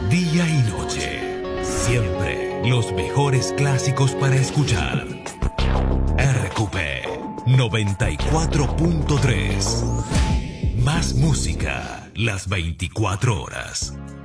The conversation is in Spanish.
Día y noche, siempre los mejores clásicos para escuchar. RQP 94.3. Más música las 24 horas.